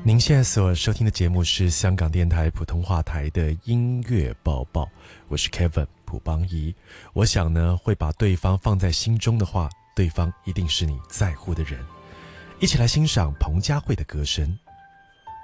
您现在所收听的节目是香港电台普通话台的音乐报报，我是 Kevin 朴邦仪。我想呢，会把对方放在心中的话，对方一定是你在乎的人。一起来欣赏彭佳慧的歌声。